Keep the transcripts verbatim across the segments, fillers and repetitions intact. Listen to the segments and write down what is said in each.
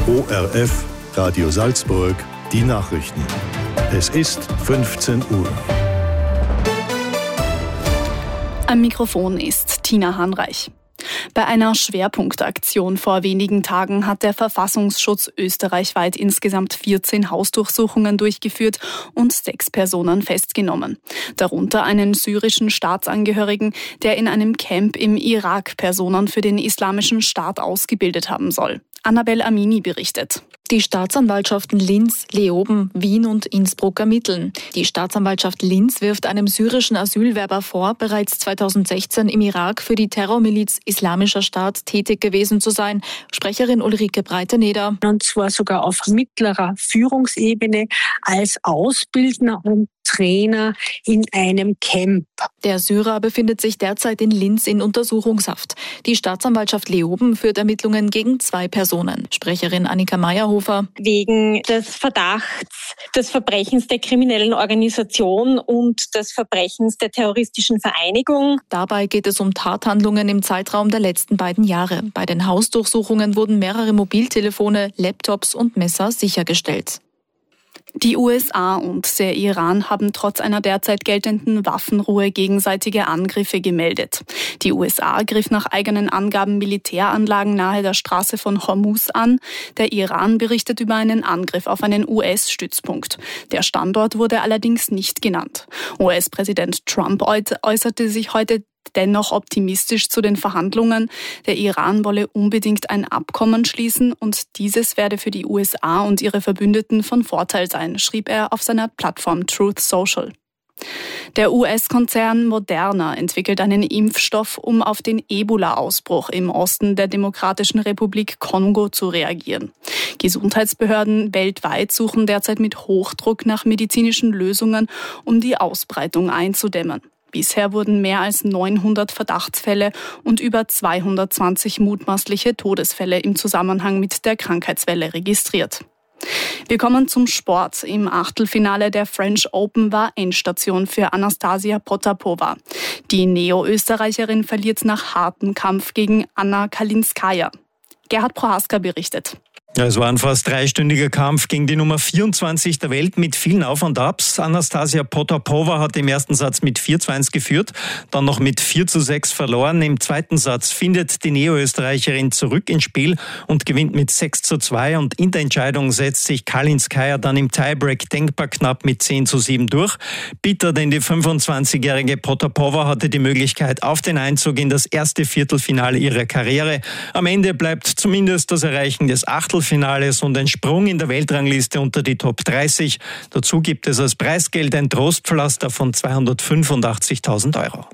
O R F, Radio Salzburg, die Nachrichten. Es ist fünfzehn Uhr. Am Mikrofon ist Tina Hanreich. Bei einer Schwerpunktaktion vor wenigen Tagen hat der Verfassungsschutz österreichweit insgesamt vierzehn Hausdurchsuchungen durchgeführt und sechs Personen festgenommen. Darunter einen syrischen Staatsangehörigen, der in einem Camp im Irak Personen für den Islamischen Staat ausgebildet haben soll. Annabel Amini berichtet. Die Staatsanwaltschaften Linz, Leoben, Wien und Innsbruck ermitteln. Die Staatsanwaltschaft Linz wirft einem syrischen Asylwerber vor, bereits zweitausendsechzehn im Irak für die Terrormiliz Islamischer Staat tätig gewesen zu sein. Sprecherin Ulrike Breiteneder. Und zwar sogar auf mittlerer Führungsebene als Ausbildner und Trainer in einem Camp. Der Syrer befindet sich derzeit in Linz in Untersuchungshaft. Die Staatsanwaltschaft Leoben führt Ermittlungen gegen zwei Personen. Sprecherin Annika Meyerhofer. Wegen des Verdachts des Verbrechens der kriminellen Organisation und des Verbrechens der terroristischen Vereinigung. Dabei geht es um Tathandlungen im Zeitraum der letzten beiden Jahre. Bei den Hausdurchsuchungen wurden mehrere Mobiltelefone, Laptops und Messer sichergestellt. Die U S A und der Iran haben trotz einer derzeit geltenden Waffenruhe gegenseitige Angriffe gemeldet. Die U S A griff nach eigenen Angaben Militäranlagen nahe der Straße von Hormuz an. Der Iran berichtet über einen Angriff auf einen U S-Stützpunkt. Der Standort wurde allerdings nicht genannt. U S-Präsident Trump äußerte sich heute dennoch optimistisch zu den Verhandlungen. Der Iran wolle unbedingt ein Abkommen schließen und dieses werde für die U S A und ihre Verbündeten von Vorteil sein, schrieb er auf seiner Plattform Truth Social. Der U S-Konzern Moderna entwickelt einen Impfstoff, um auf den Ebola-Ausbruch im Osten der Demokratischen Republik Kongo zu reagieren. Gesundheitsbehörden weltweit suchen derzeit mit Hochdruck nach medizinischen Lösungen, um die Ausbreitung einzudämmen. Bisher wurden mehr als neunhundert Verdachtsfälle und über zweihundertzwanzig mutmaßliche Todesfälle im Zusammenhang mit der Krankheitswelle registriert. Wir kommen zum Sport. Im Achtelfinale der French Open war Endstation für Anastasia Potapova. Die Neo-Österreicherin verliert nach hartem Kampf gegen Anna Kalinskaya. Gerhard Prohaska berichtet. Ja, es war ein fast dreistündiger Kampf gegen die Nummer vierundzwanzig der Welt mit vielen Auf und Abs. Anastasia Potapova hat im ersten Satz mit vier zu eins geführt, dann noch mit vier zu sechs verloren. Im zweiten Satz findet die Neo-Österreicherin zurück ins Spiel und gewinnt mit sechs zu zwei. Und in der Entscheidung setzt sich Kalinskaya dann im Tiebreak denkbar knapp mit zehn zu sieben durch. Bitter, denn die fünfundzwanzigjährige Potapova hatte die Möglichkeit auf den Einzug in das erste Viertelfinale ihrer Karriere. Am Ende bleibt zumindest das Erreichen des Achtelfinales Finales und ein Sprung in der Weltrangliste unter die Top dreißig. Dazu gibt es als Preisgeld ein Trostpflaster von zweihundertfünfundachtzigtausend Euro.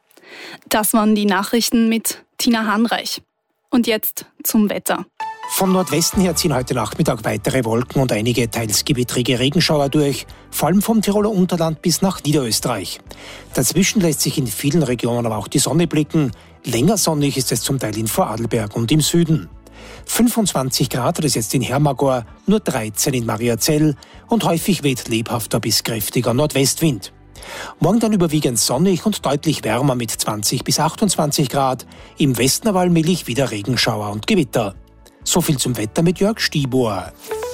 Das waren die Nachrichten mit Tina Hanreich. Und jetzt zum Wetter. Vom Nordwesten her ziehen heute Nachmittag weitere Wolken und einige teils gewittrige Regenschauer durch, vor allem vom Tiroler Unterland bis nach Niederösterreich. Dazwischen lässt sich in vielen Regionen aber auch die Sonne blicken. Länger sonnig ist es zum Teil in Vorarlberg und im Süden. fünfundzwanzig Grad hat es jetzt in Hermagor, nur dreizehn in Mariazell und häufig weht lebhafter bis kräftiger Nordwestwind. Morgen dann überwiegend sonnig und deutlich wärmer mit zwanzig bis achtundzwanzig Grad, im Westen aber allmählich wieder Regenschauer und Gewitter. So viel zum Wetter mit Jörg Stiebuhr.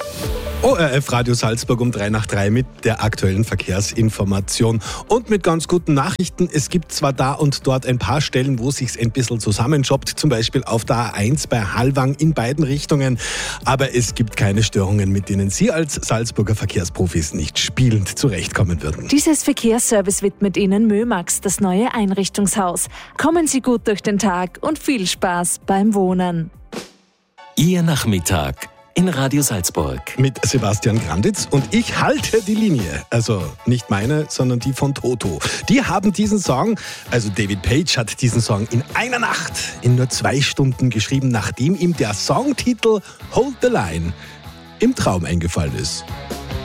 O R F Radio Salzburg um drei nach drei mit der aktuellen Verkehrsinformation und mit ganz guten Nachrichten. Es gibt zwar da und dort ein paar Stellen, wo es sich ein bisschen zusammenschoppt, zum Beispiel auf der A eins bei Hallwang in beiden Richtungen, aber es gibt keine Störungen, mit denen Sie als Salzburger Verkehrsprofis nicht spielend zurechtkommen würden. Dieses Verkehrsservice widmet Ihnen Mömax, das neue Einrichtungshaus. Kommen Sie gut durch den Tag und viel Spaß beim Wohnen. Ihr Nachmittag in Radio Salzburg. Mit Sebastian Granditz und ich halte die Linie. Also nicht meine, sondern die von Toto. Die haben diesen Song, also David Page hat diesen Song in einer Nacht, in nur zwei Stunden geschrieben, nachdem ihm der Songtitel Hold the Line im Traum eingefallen ist.